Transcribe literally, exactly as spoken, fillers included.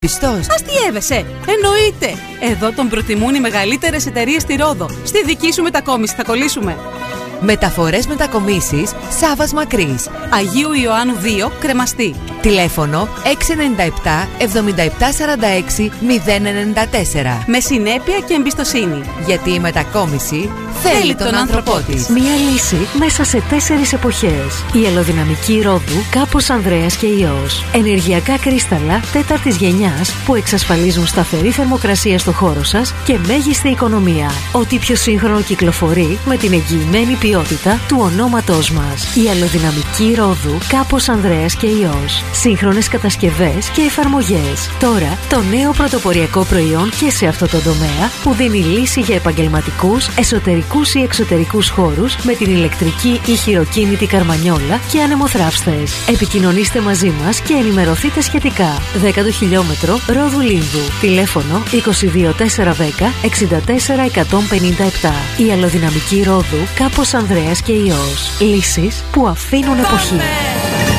Πιστός. Αστιεύεσαι! Εννοείται! Εδώ τον προτιμούν οι μεγαλύτερες εταιρείες στη Ρόδο. Στη δική σου μετακόμιση θα κολλήσουμε. Μεταφορές μετακομίσεις Σάββας Μακρύς. Αγίου Ιωάννου δύο, Κρεμαστή. Τηλέφωνο έξι εννιά επτά εβδομήντα επτά σαράντα έξι μηδέν εννιά τέσσερα. Με συνέπεια και εμπιστοσύνη. Γιατί η μετακόμιση θέλει τον άνθρωπό της. Μία λύση μέσα σε τέσσερις εποχές. Η αλλοδυναμική Ρόδου, Κάπος Ανδρέας και Υιός. Ενεργειακά κρίσταλα τέταρτης γενιάς που εξασφαλίζουν σταθερή θερμοκρασία στο χώρο σας και μέγιστη οικονομία. Ό,τι πιο σύγχρονο κυκλοφορεί με την εγγυημένη ποιότητα του ονόματός μας. Η αλλοδυναμική Ρόδου, Κάπος Ανδρέας και Υιός. Σύγχρονες κατασκευές και εφαρμογές. Τώρα το νέο πρωτοποριακό προϊόν και σε αυτό το τομέα που δίνει λύση για επαγγελματικούς, εσωτερικούς ή εξωτερικούς χώρους με την ηλεκτρική ή χειροκίνητη καρμανιόλα και ανεμοθράυστες. Επικοινωνήστε μαζί μας και ενημερωθείτε σχετικά. δέκατο χιλιόμετρο Ρόδου Λίνδου. Τηλέφωνο είκοσι δύο τετρακόσια δέκα εξήντα τέσσερα εκατόν πενήντα επτά. Η αλλοδυναμική Ρόδου, Κάπος Ανδρέας και Υιός. Λύσεις που αφήνουν εποχή.